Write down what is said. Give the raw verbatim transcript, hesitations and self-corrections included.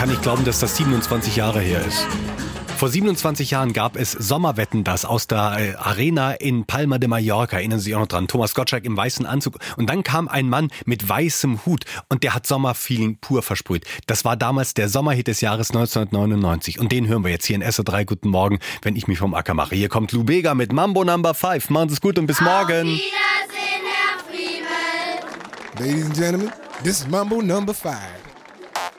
kann nicht glauben, dass das siebenundzwanzig Jahre her ist. Vor siebenundzwanzig Jahren gab es Sommerwetten, das aus der Arena in Palma de Mallorca. Erinnern Sie sich auch noch dran? Thomas Gottschalk im weißen Anzug. Und dann kam ein Mann mit weißem Hut und der hat Sommerfeeling pur versprüht. Das war damals der Sommerhit des Jahres neunzehnhundertneunundneunzig. Und den hören wir jetzt hier in S O drei. Guten Morgen, wenn ich mich vom Acker mache. Hier kommt Lou Bega mit Mambo Number five. Machen Sie es gut und bis morgen. Auf Wiedersehen, Herr Friemel. Ladies and gentlemen, this is Mambo Number five.